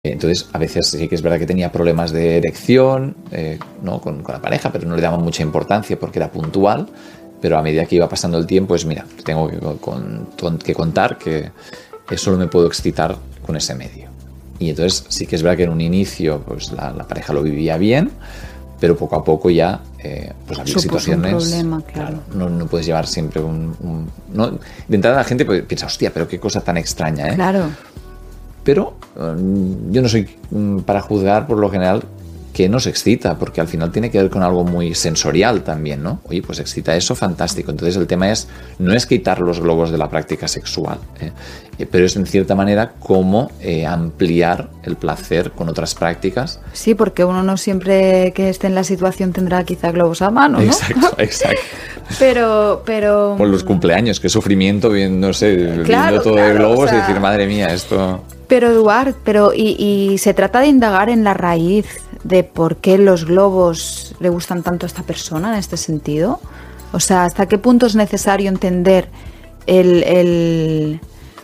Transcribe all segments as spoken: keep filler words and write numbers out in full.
Entonces, a veces sí que es verdad que tenía problemas de erección, eh, ¿no? con, con la pareja, pero no le daban mucha importancia porque era puntual. Pero a medida que iba pasando el tiempo, es mira, tengo que, con, con, que contar que solo me puedo excitar con ese medio. Y entonces sí que es verdad que en un inicio pues la, la pareja lo vivía bien, pero poco a poco ya eh, pues había Supuso situaciones... un problema, claro. claro no, no puedes llevar siempre un... un no, de entrada la gente piensa, hostia, pero qué cosa tan extraña, ¿eh? Claro. Pero um, yo no soy um, para juzgar por lo general que nos excita, porque al final tiene que ver con algo muy sensorial también, ¿no? Oye, pues excita eso, fantástico. Entonces el tema es, no es quitar los globos de la práctica sexual, ¿eh? Eh, pero es en cierta manera cómo eh, ampliar el placer con otras prácticas. Sí, porque uno no siempre que esté en la situación tendrá quizá globos a mano, ¿no? Exacto, exacto. Pero, pero... Por los cumpleaños, qué sufrimiento, viendo, no sé, claro, viendo todo claro, de globos, o sea... y decir, madre mía, esto... Pero Eduard, pero y, y se trata de indagar en la raíz de por qué los globos le gustan tanto a esta persona en este sentido. O sea, ¿hasta qué punto es necesario entender el, el,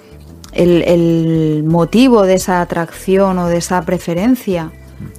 el, el motivo de esa atracción o de esa preferencia?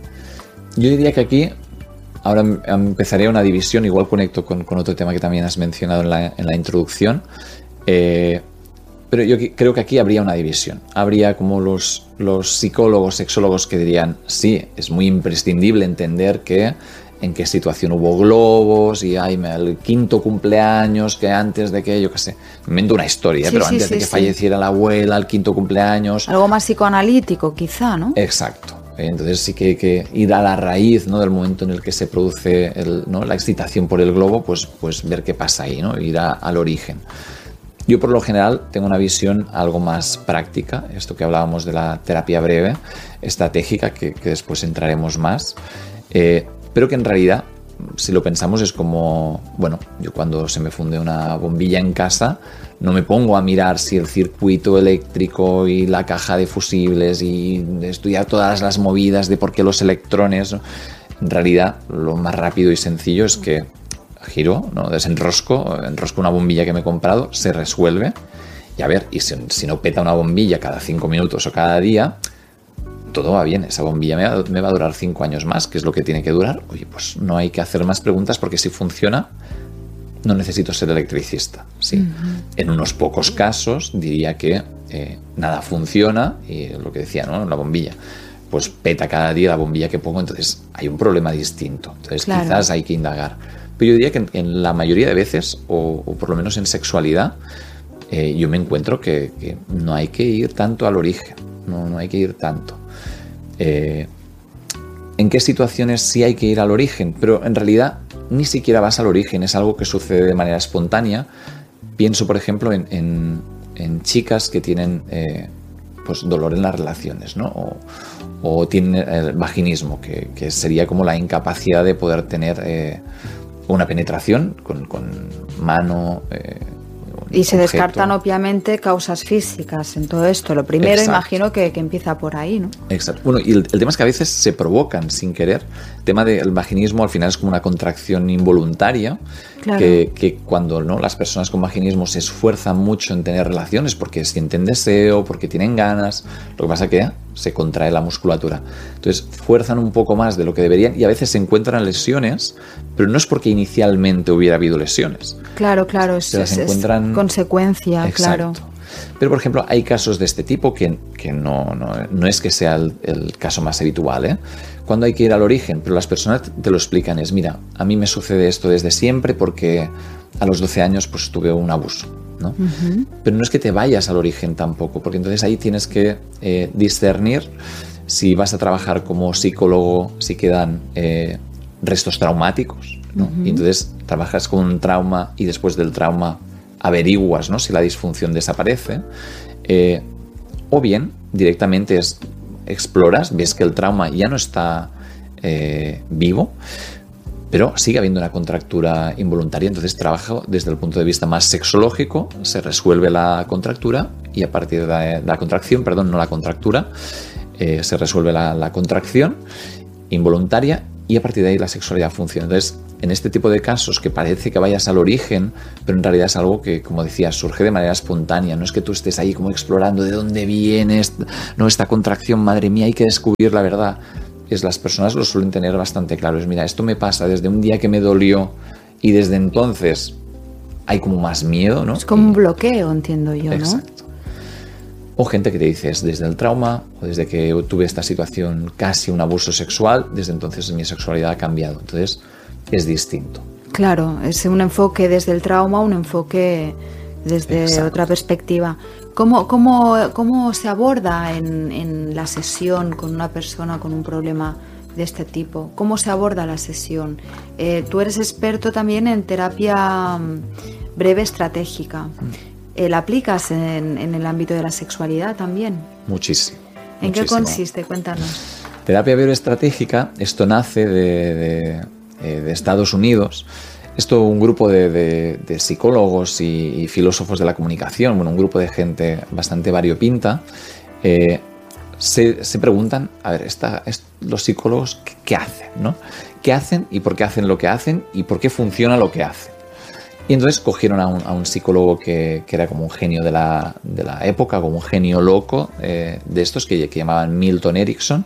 Yo diría que aquí ahora empezaría una división, igual conecto con, con otro tema que también has mencionado en la, en la introducción. Eh, Pero yo creo que aquí habría una división. Habría como los, los psicólogos, sexólogos que dirían, sí, es muy imprescindible entender que en qué situación hubo globos y ay, el quinto cumpleaños que antes de que, yo qué sé, me invento una historia, sí, pero sí, antes sí, de que sí. falleciera la abuela, el quinto cumpleaños. Algo más psicoanalítico quizá, ¿no? Exacto. Entonces sí que hay que ir a la raíz, ¿no? Del momento en el que se produce el, ¿no? la excitación por el globo, pues, pues ver qué pasa ahí, ¿no? Ir a, al origen. Yo por lo general tengo una visión algo más práctica, esto que hablábamos de la terapia breve, estratégica, que, que después entraremos más, eh, pero que en realidad, si lo pensamos, es como, bueno, yo cuando se me funde una bombilla en casa, no me pongo a mirar si el circuito eléctrico y la caja de fusibles y estudiar todas las movidas de por qué los electrones, ¿no? En realidad, lo más rápido y sencillo es que giro, ¿no? Desenrosco, enrosco una bombilla que me he comprado, se resuelve. Y a ver, y si, si no peta una bombilla cada cinco minutos o cada día, todo va bien. Esa bombilla me va, me va a durar cinco años más, que es lo que tiene que durar. Oye, pues no hay que hacer más preguntas porque si funciona, no necesito ser electricista. ¿Sí? Uh-huh. En unos pocos casos diría que eh, nada funciona y lo que decía, ¿no? La bombilla. Pues peta cada día la bombilla que pongo, entonces hay un problema distinto. Entonces claro. Quizás hay que indagar. Pero yo diría que en, en la mayoría de veces, o, o por lo menos en sexualidad, eh, yo me encuentro que, que no hay que ir tanto al origen, no, no hay que ir tanto. Eh, ¿En qué situaciones sí hay que ir al origen? Pero en realidad ni siquiera vas al origen, es algo que sucede de manera espontánea. Pienso, por ejemplo, en, en, en chicas que tienen eh, pues dolor en las relaciones, ¿no? O, o tienen el vaginismo, que, que sería como la incapacidad de poder tener... Eh, una penetración con, con mano. Eh, y se objeto. Descartan obviamente causas físicas en todo esto. Lo primero, exacto. Imagino que, que empieza por ahí, ¿no? Exacto. Bueno, y el, el tema es que a veces se provocan sin querer. El tema del vaginismo al final es como una contracción involuntaria. Claro. Que, que cuando, ¿no? Las personas con vaginismo se esfuerzan mucho en tener relaciones porque sienten deseo, porque tienen ganas. Lo que pasa es que se contrae la musculatura. Entonces fuerzan un poco más de lo que deberían y a veces se encuentran lesiones, pero no es porque inicialmente hubiera habido lesiones. Claro, claro, es, se las encuentran... es consecuencia, exacto. Claro. Pero, por ejemplo, hay casos de este tipo que, que no, no, no es que sea el, el caso más habitual, ¿eh? Cuando hay que ir al origen, pero las personas te lo explican, es, mira, a mí me sucede esto desde siempre porque a los doce años pues tuve un abuso, ¿no? Uh-huh. Pero no es que te vayas al origen tampoco, porque entonces ahí tienes que eh, discernir si vas a trabajar como psicólogo, si quedan eh, restos traumáticos, ¿no? Uh-huh. Y entonces trabajas con un trauma y después del trauma averiguas, ¿no? Si la disfunción desaparece, eh, o bien directamente es, exploras, ves que el trauma ya no está eh, vivo, pero sigue habiendo una contractura involuntaria, entonces trabajo desde el punto de vista más sexológico, se resuelve la contractura y a partir de la, de la contracción, perdón, no la contractura, eh, se resuelve la, la contracción involuntaria y a partir de ahí la sexualidad funciona. Entonces, en este tipo de casos que parece que vayas al origen, pero en realidad es algo que, como decías, surge de manera espontánea. No es que tú estés ahí como explorando de dónde viene esta, no, esta contracción, madre mía, hay que descubrir la verdad. Es, las personas lo suelen tener bastante claro. Es, mira, esto me pasa desde un día que me dolió y desde entonces hay como más miedo, ¿no? Es como un bloqueo, entiendo yo, ¿no? Exacto. O gente que te dice, es desde el trauma o desde que tuve esta situación, casi un abuso sexual, desde entonces mi sexualidad ha cambiado. Entonces, es distinto. Claro, es un enfoque desde el trauma, un enfoque desde Exacto. otra perspectiva. ¿Cómo, cómo, cómo se aborda en, en la sesión con una persona con un problema de este tipo? ¿Cómo se aborda la sesión? Eh, tú eres experto también en terapia breve estratégica. Mm. ¿La aplicas en, en el ámbito de la sexualidad también? Muchísimo. ¿En muchísimo. qué consiste? Cuéntanos. Terapia bioestratégica, esto nace de, de, de Estados Unidos. Esto un grupo de, de, de psicólogos y, y filósofos de la comunicación, bueno, un grupo de gente bastante variopinta, eh, se, se preguntan, a ver, esta, est, los psicólogos, ¿qué, ¿qué hacen? ¿no? ¿Qué hacen y por qué hacen lo que hacen y por qué funciona lo que hacen? Y entonces cogieron a un, a un psicólogo que, que era como un genio de la, de la época, como un genio loco eh, de estos que, que llamaban Milton Erickson,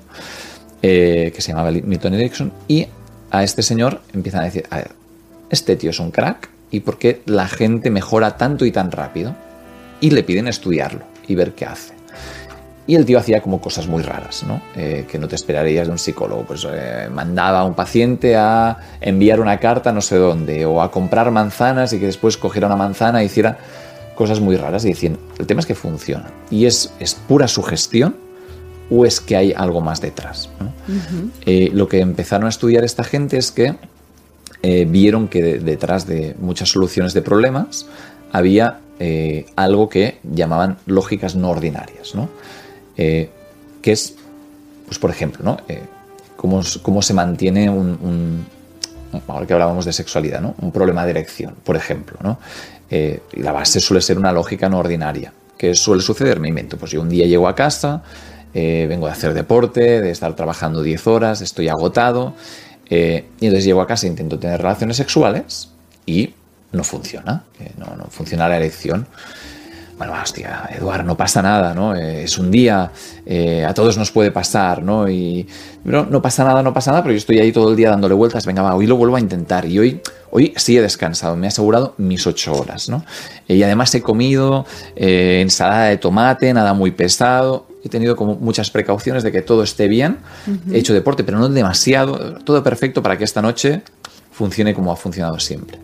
eh, que se llamaba Milton Erickson, y a este señor empiezan a decir, a ver, este tío es un crack, ¿y por qué la gente mejora tanto y tan rápido? Y le piden estudiarlo y ver qué hace. Y el tío hacía como cosas muy raras, ¿no? Eh, que no te esperarías de un psicólogo. Pues eh, mandaba a un paciente a enviar una carta no sé dónde, o a comprar manzanas y que después cogiera una manzana e hiciera cosas muy raras. Y decían, el tema es que funciona. ¿Y es, es pura sugestión o es que hay algo más detrás? ¿no? Uh-huh. Eh, lo que empezaron a estudiar esta gente es que eh, vieron que de, detrás de muchas soluciones de problemas había eh, algo que llamaban lógicas no ordinarias, ¿no? Eh, que es, pues por ejemplo, ¿no? Eh, cómo, cómo se mantiene un, un, ahora que hablábamos de sexualidad, ¿no? Un problema de erección, por ejemplo, ¿no? Eh, y la base suele ser una lógica no ordinaria. ¿Qué suele suceder? Me invento, pues yo un día llego a casa, eh, vengo de hacer deporte, de estar trabajando diez horas, estoy agotado, eh, y entonces llego a casa e intento tener relaciones sexuales y no funciona, eh, no, no funciona la erección. Bueno, hostia, Eduard, no pasa nada, ¿no? Eh, es un día, eh, a todos nos puede pasar, ¿no? Y no, no pasa nada, no pasa nada, pero yo estoy ahí todo el día dándole vueltas, venga, va, hoy lo vuelvo a intentar y hoy, hoy sí he descansado, me he asegurado mis ocho horas, ¿no? Y además he comido eh, ensalada de tomate, nada muy pesado, he tenido como muchas precauciones de que todo esté bien, uh-huh. He hecho deporte, pero no demasiado, todo perfecto para que esta noche funcione como ha funcionado siempre.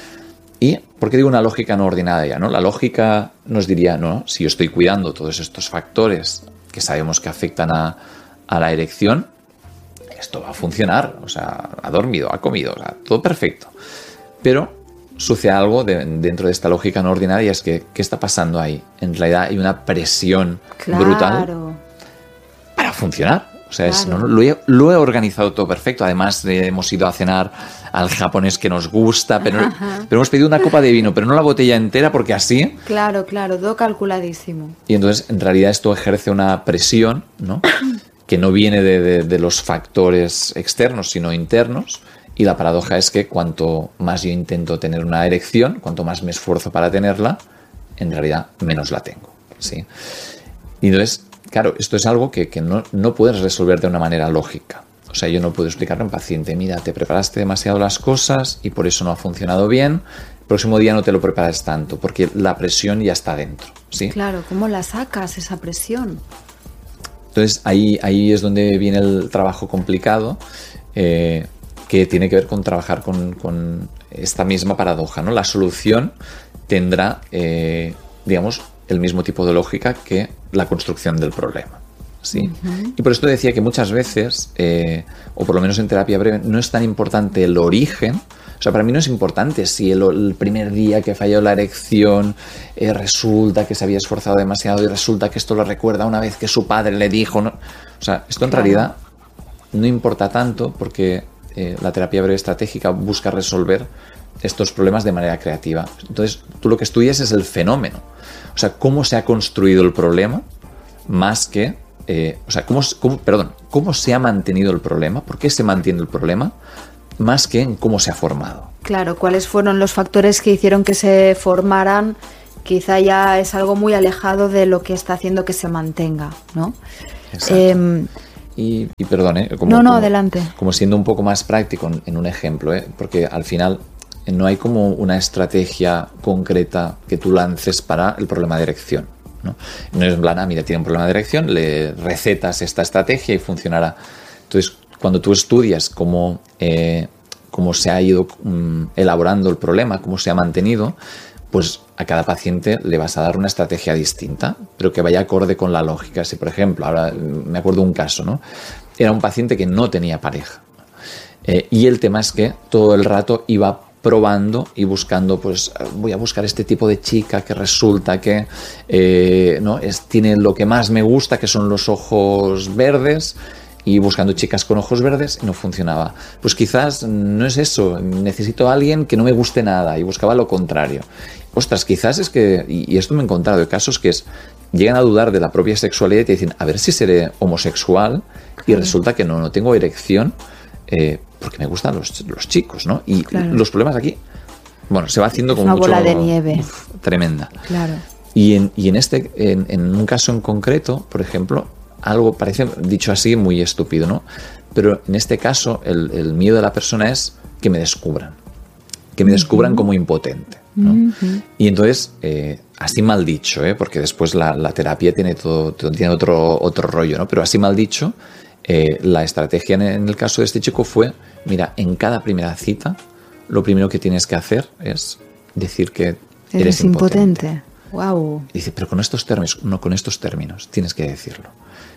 ¿Y por qué digo una lógica no ordinaria? ¿no? La lógica nos diría, no, si yo estoy cuidando todos estos factores que sabemos que afectan a, a la erección, esto va a funcionar. O sea, ha dormido, ha comido, o sea, todo perfecto. Pero sucede algo de, dentro de esta lógica no ordinaria, es que, ¿qué está pasando ahí? En realidad hay una presión claro. brutal para funcionar. O sea, es, claro. no, lo, he, lo he organizado todo perfecto. Además, eh, hemos ido a cenar al japonés que nos gusta, pero, pero hemos pedido una copa de vino, pero no la botella entera porque así... Claro, claro, todo calculadísimo. Y entonces, en realidad, esto ejerce una presión, ¿no? que no viene de, de, de los factores externos, sino internos. Y la paradoja es que cuanto más yo intento tener una erección, cuanto más me esfuerzo para tenerla, en realidad menos la tengo, ¿sí? Y entonces... Claro, esto es algo que, que no, no puedes resolver de una manera lógica. O sea, yo no puedo explicarle a un paciente, mira, te preparaste demasiado las cosas y por eso no ha funcionado bien. El próximo día no te lo prepares tanto, porque la presión ya está dentro, ¿sí? Claro, ¿cómo la sacas esa presión? Entonces, ahí, ahí es donde viene el trabajo complicado, eh, que tiene que ver con trabajar con, con esta misma paradoja, ¿no? La solución tendrá, eh, digamos, el mismo tipo de lógica que la construcción del problema, ¿sí? Uh-huh. Y por esto decía que muchas veces, eh, o por lo menos en terapia breve, no es tan importante el origen. O sea, para mí no es importante si el, el primer día que falló la erección eh, resulta que se había esforzado demasiado y resulta que esto lo recuerda una vez que su padre le dijo, ¿no? O sea, esto en claro. realidad no importa tanto porque eh, la terapia breve estratégica busca resolver estos problemas de manera creativa. Entonces, tú lo que estudias es el fenómeno. O sea, cómo se ha construido el problema más que eh, o sea, cómo, cómo, perdón, cómo se ha mantenido el problema, por qué se mantiene el problema, más que en cómo se ha formado. Claro, cuáles fueron los factores que hicieron que se formaran, quizá ya es algo muy alejado de lo que está haciendo que se mantenga, ¿no? Exacto. Eh, y, y perdón, ¿eh? Como, no, no, como, adelante. Como siendo un poco más práctico en, en un ejemplo, ¿eh? Porque al final no hay como una estrategia concreta que tú lances para el problema de erección, ¿no? No es en plan, ah, mira, tiene un problema de erección, le recetas esta estrategia y funcionará. Entonces, cuando tú estudias cómo, eh, cómo se ha ido um, elaborando el problema, cómo se ha mantenido, pues a cada paciente le vas a dar una estrategia distinta, pero que vaya acorde con la lógica. Si, por ejemplo, ahora me acuerdo de un caso, ¿no? Era un paciente que no tenía pareja. Eh, y el tema es que todo el rato iba probando y buscando, pues voy a buscar este tipo de chica que resulta que eh, ¿no? es, tiene lo que más me gusta, que son los ojos verdes, y buscando chicas con ojos verdes y no funcionaba. Pues quizás no es eso, necesito a alguien que no me guste nada, y buscaba lo contrario. Ostras, quizás es que, y esto me he encontrado de casos que es, llegan a dudar de la propia sexualidad y te dicen, a ver si seré homosexual, y resulta que no, no tengo erección eh, porque me gustan los, los chicos, ¿no? Y claro, los problemas aquí, bueno, se va haciendo como una mucho, bola de nieve. Uf, tremenda. Claro. Y en, y en este, en, en un caso en concreto, por ejemplo, algo parece, dicho así, muy estúpido, ¿no? Pero en este caso, el, el miedo de la persona es que me descubran. Que me descubran uh-huh. como impotente, ¿no? Uh-huh. Y entonces, eh, así mal dicho, ¿eh? Porque después la, la terapia tiene, todo, tiene otro, otro rollo, ¿no? Pero así mal dicho, eh, la estrategia en, en el caso de este chico fue, mira, en cada primera cita, lo primero que tienes que hacer es decir que eres, eres impotente. impotente. Wow. Y dice, pero con estos términos, no con estos términos, tienes que decirlo.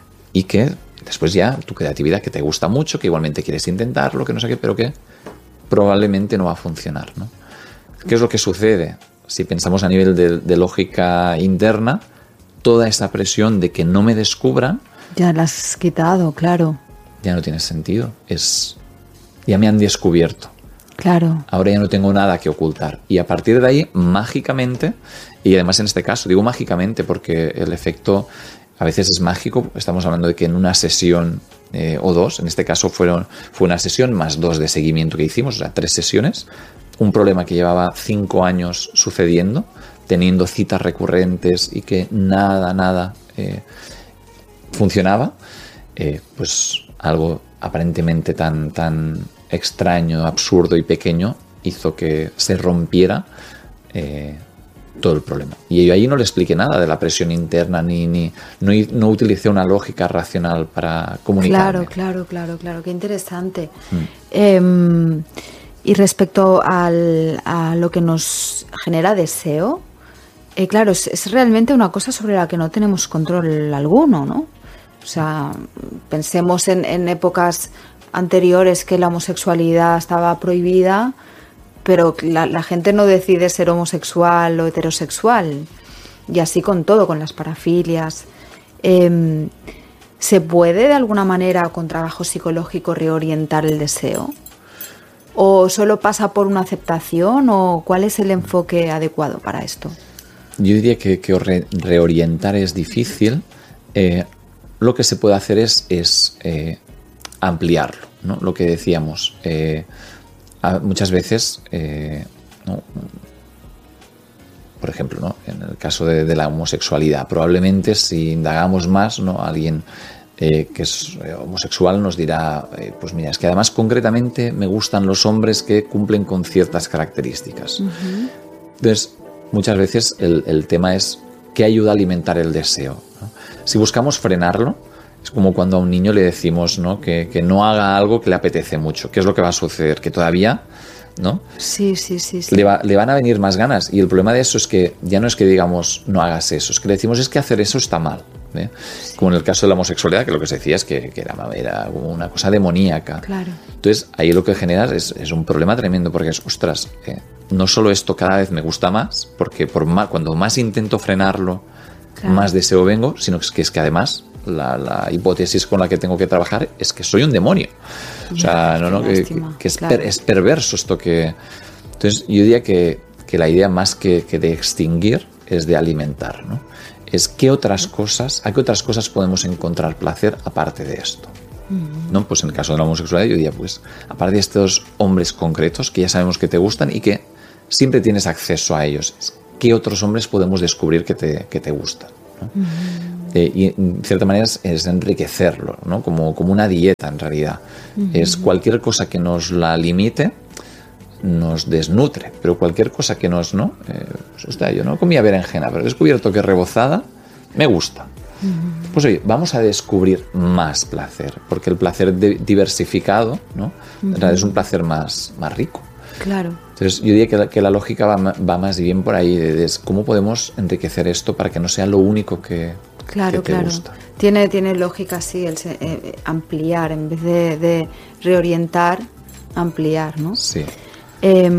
Y que después ya tu creatividad, que te gusta mucho, que igualmente quieres intentarlo, que no sé qué, pero que probablemente no va a funcionar, ¿no? ¿Qué es lo que sucede? Si pensamos a nivel de, de lógica interna, toda esa presión de que no me descubran... Ya la has quitado, claro. Ya no tiene sentido. Es, ya me han descubierto. Claro. Ahora ya no tengo nada que ocultar. Y a partir de ahí, mágicamente, y además en este caso, digo mágicamente porque el efecto... A veces es mágico, estamos hablando de que en una sesión eh, o dos, en este caso fueron, fue una sesión más dos de seguimiento que hicimos, o sea, tres sesiones, un problema que llevaba cinco años sucediendo, teniendo citas recurrentes y que nada, nada eh, funcionaba, eh, pues algo aparentemente tan, tan extraño, absurdo y pequeño hizo que se rompiera eh, todo el problema. Y yo ahí no le expliqué nada de la presión interna, ni, ni no, no utilicé una lógica racional para comunicarme. Claro, claro, claro, claro, qué interesante. Mm. Eh, y respecto al, a lo que nos genera deseo, eh, claro, es, es realmente una cosa sobre la que no tenemos control alguno, ¿no? O sea, pensemos en, en épocas anteriores que la homosexualidad estaba prohibida, pero la, la gente no decide ser homosexual o heterosexual, y así con todo, con las parafilias. Eh, ¿Se puede de alguna manera con trabajo psicológico reorientar el deseo? ¿O solo pasa por una aceptación? ¿O cuál es el enfoque adecuado para esto? Yo diría que, que re, reorientar es difícil. Eh, lo que se puede hacer es, es eh, ampliarlo, ¿no? Lo que decíamos, eh, muchas veces, eh, ¿no? Por ejemplo, ¿no? En el caso de, de la homosexualidad, probablemente si indagamos más, ¿no? Alguien eh, que es homosexual nos dirá, eh, pues mira, es que además concretamente me gustan los hombres que cumplen con ciertas características. Uh-huh. Entonces, muchas veces el, el tema es qué ayuda a alimentar el deseo, ¿no? Si buscamos frenarlo, es como cuando a un niño le decimos, ¿no? que, que no haga algo que le apetece mucho. ¿Qué es lo que va a suceder? Que todavía, ¿no? Sí, sí, sí. sí. Le, va, le van a venir más ganas. Y el problema de eso es que ya no es que digamos no hagas eso, es que le decimos es que hacer eso está mal, ¿eh? Sí. Como en el caso de la homosexualidad, que lo que se decía es que, que era, era una cosa demoníaca. Claro. Entonces ahí lo que genera es, es un problema tremendo, porque es, ostras, eh, no solo esto cada vez me gusta más, porque por más, cuando más intento frenarlo, claro, más deseo vengo, sino que es que además la, la hipótesis con la que tengo que trabajar es que soy un demonio. O sea, no, no, que, que es, claro, per, es perverso esto que... Entonces yo diría que, que la idea más que, que de extinguir es de alimentar, ¿no? es qué otras cosas, a qué otras cosas podemos encontrar placer aparte de esto. Uh-huh. ¿No? Pues en el caso de la homosexualidad yo diría, pues aparte de estos hombres concretos que ya sabemos que te gustan y que siempre tienes acceso a ellos, ¿qué otros hombres podemos descubrir que te, que te gustan? ¿No? Uh-huh. Eh, y en cierta manera es, es enriquecerlo, ¿no? como, como una dieta en realidad. Uh-huh. Es cualquier cosa que nos la limite, nos desnutre, pero cualquier cosa que nos, ¿no? Eh, pues, hostia, yo no comía berenjena, pero he descubierto que rebozada me gusta. Uh-huh. Pues oye, vamos a descubrir más placer, porque el placer de, diversificado, ¿no? Uh-huh. es un placer más, más rico. Claro. Entonces yo diría que la, que la lógica va, va más bien por ahí, de, de cómo podemos enriquecer esto para que no sea lo único que, claro, que te claro. gusta. Tiene, tiene lógica, sí, el eh, ampliar, en vez de, de reorientar, ampliar, ¿no? Sí. Eh,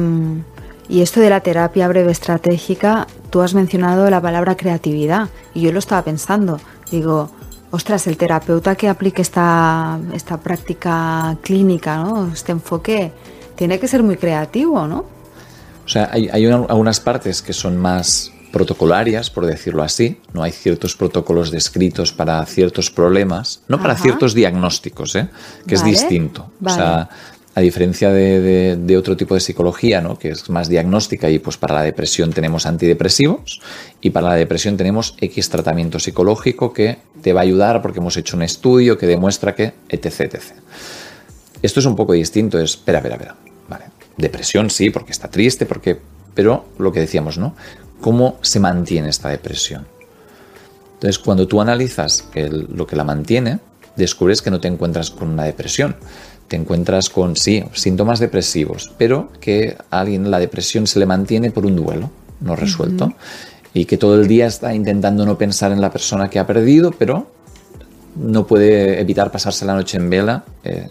y esto de la terapia breve estratégica, tú has mencionado la palabra creatividad y yo lo estaba pensando, digo, ostras, el terapeuta que aplique esta, esta práctica clínica, ¿no? Este enfoque, tiene que ser muy creativo, ¿no? O sea, hay, hay una, algunas partes que son más protocolarias, por decirlo así, no hay ciertos protocolos descritos para ciertos problemas, no para Ajá. ciertos diagnósticos, ¿eh? que vale. es distinto. Vale. O sea, a diferencia de, de, de otro tipo de psicología, ¿no? que es más diagnóstica, y pues para la depresión tenemos antidepresivos y para la depresión tenemos X tratamiento psicológico que te va a ayudar porque hemos hecho un estudio que demuestra que etc, etcétera. Esto es un poco distinto, es, espera, espera, espera, vale, depresión sí, porque está triste, porque, pero lo que decíamos, ¿no? ¿Cómo se mantiene esta depresión? Entonces, cuando tú analizas el, lo que la mantiene, descubres que no te encuentras con una depresión. Te encuentras con, sí, síntomas depresivos, pero que a alguien la depresión se le mantiene por un duelo no resuelto uh-huh. y que todo el día está intentando no pensar en la persona que ha perdido, pero no puede evitar pasarse la noche en vela eh,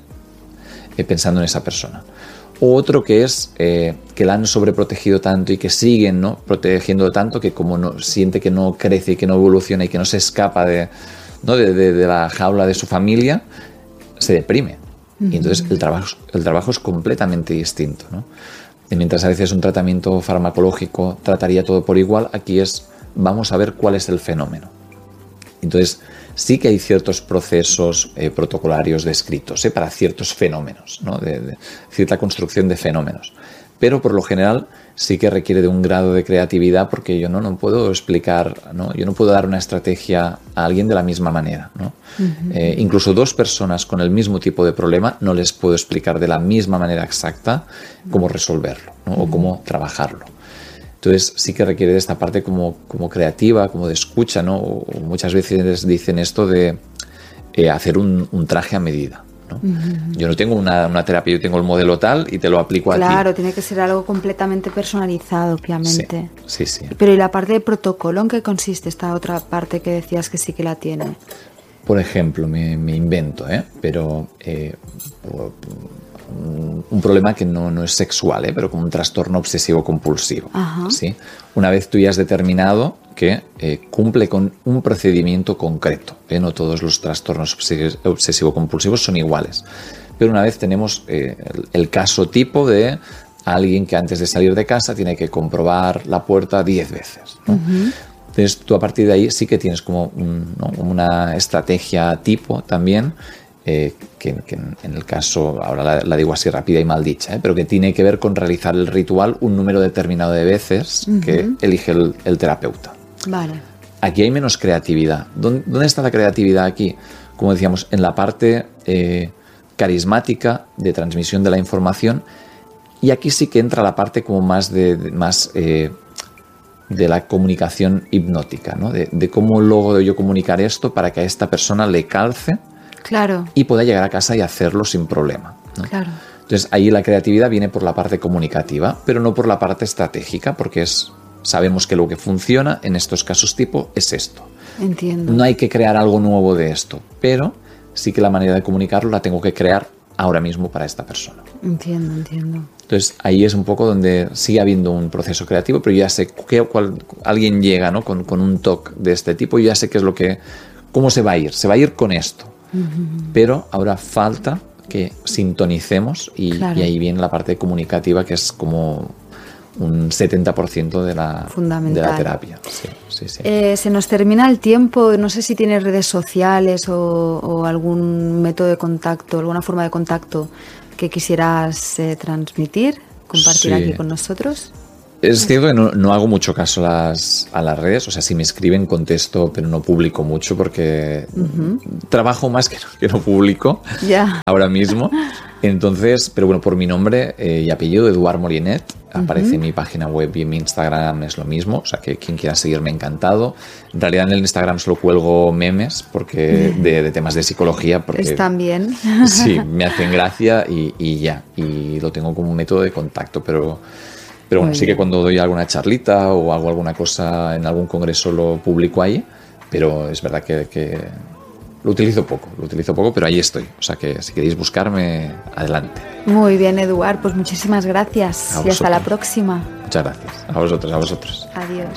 eh, pensando en esa persona. O otro que es eh, que la han sobreprotegido tanto y que siguen, ¿no? protegiendo tanto que como no, siente que no crece y que no evoluciona y que no se escapa de, ¿no? de, de, de la jaula de su familia, se deprime. Y entonces el trabajo, el trabajo es completamente distinto, ¿no? Y mientras a veces un tratamiento farmacológico trataría todo por igual, aquí es, vamos a ver cuál es el fenómeno. Entonces sí que hay ciertos procesos eh, protocolarios descritos ¿eh? para ciertos fenómenos, ¿no? de, de cierta construcción de fenómenos. Pero por lo general sí que requiere de un grado de creatividad, porque yo no, no puedo explicar, ¿no? Yo no puedo dar una estrategia a alguien de la misma manera, ¿no? Uh-huh. Eh, incluso dos personas con el mismo tipo de problema no les puedo explicar de la misma manera exacta cómo resolverlo, ¿no? uh-huh. o cómo trabajarlo. Entonces sí que requiere de esta parte como, como creativa, como de escucha, ¿no? O, o muchas veces dicen esto de eh, hacer un, un traje a medida. ¿no? Uh-huh. Yo no tengo una, una terapia, yo tengo el modelo tal y te lo aplico claro, a ti. Claro, tiene que ser algo completamente personalizado, obviamente. Sí, sí, sí. Pero ¿y la parte de protocolo en qué consiste esta otra parte que decías que sí que la tiene? Por ejemplo, me, me invento, ¿eh? pero eh, un problema que no, no es sexual, ¿eh? pero como un trastorno obsesivo-compulsivo. ¿Sí? Una vez tú ya has determinado que eh, cumple con un procedimiento concreto, ¿eh? No todos los trastornos obsesivo-compulsivos son iguales, pero una vez tenemos eh, el, el caso tipo de alguien que antes de salir de casa tiene que comprobar la puerta diez veces, ¿no? Uh-huh. Entonces tú a partir de ahí sí que tienes como un, ¿no? una estrategia tipo también, eh, que, que en el caso, ahora la, la digo así rápida y mal dicha, ¿eh? pero que tiene que ver con realizar el ritual un número determinado de veces uh-huh. que elige el, el terapeuta. Vale. Aquí hay menos creatividad. ¿Dónde, ¿Dónde está la creatividad aquí? Como decíamos, en la parte eh, carismática de transmisión de la información, y aquí sí que entra la parte como más de, de más eh, de la comunicación hipnótica, ¿no? De, de cómo logro yo comunicar esto para que a esta persona le calce, claro, y pueda llegar a casa y hacerlo sin problema, ¿no? Claro. Entonces ahí la creatividad viene por la parte comunicativa, pero no por la parte estratégica, porque es, sabemos que lo que funciona en estos casos tipo es esto. Entiendo. No hay que crear algo nuevo de esto, pero sí que la manera de comunicarlo la tengo que crear ahora mismo para esta persona. Entiendo, entiendo. Entonces ahí es un poco donde sigue habiendo un proceso creativo, pero yo ya sé que cual, alguien llega, ¿no? con, con un toque de este tipo, yo ya sé qué es lo que, cómo se va a ir, se va a ir con esto, uh-huh. pero ahora falta que sintonicemos y, claro. y ahí viene la parte comunicativa, que es como un setenta por ciento de la, Fundamental. de la terapia. Sí, sí, sí. Eh, se nos termina el tiempo, no sé si tienes redes sociales o, o algún método de contacto, alguna forma de contacto que quisieras eh, transmitir, compartir Sí. aquí con nosotros. Es cierto que no, no hago mucho caso a las, a las redes, o sea, si me escriben contesto, pero no publico mucho porque uh-huh. trabajo más que no, que no publico yeah. ahora mismo. Entonces, pero bueno, por mi nombre eh, y apellido, Eduard Mollinet, aparece uh-huh. en mi página web y en mi Instagram es lo mismo, o sea, que quien quiera seguirme, encantado. En realidad en el Instagram solo cuelgo memes porque de, de temas de psicología. Porque, están bien. Sí, me hacen gracia y, y ya, y lo tengo como un método de contacto, pero... Pero bueno, Muy sí bien. Que cuando doy alguna charlita o hago alguna cosa en algún congreso lo publico ahí, pero es verdad que, que lo utilizo poco, lo utilizo poco, pero ahí estoy. O sea que si queréis buscarme, adelante. Muy bien, Eduard, pues muchísimas gracias y hasta la próxima. Muchas gracias. A vosotros, a vosotros. Adiós.